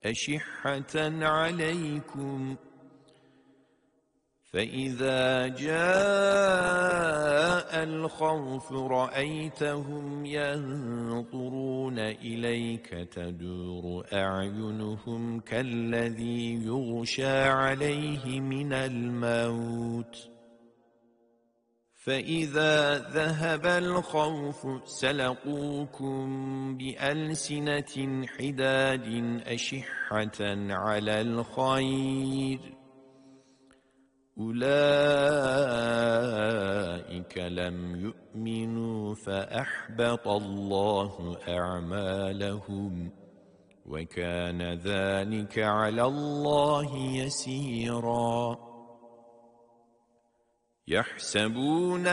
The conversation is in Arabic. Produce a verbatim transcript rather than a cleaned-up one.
أشحة عليكم فإذا جاء الخوف رأيتهم ينظرون إليك تدور أعينهم كالذي يغشى عليه من الموت فإذا ذهب الخوف سلقوكم بألسنة حداد أشحة على الخير أولئك لم يؤمنوا فأحبط الله أعمالهم وكان ذلك على الله يسيرا يحسبون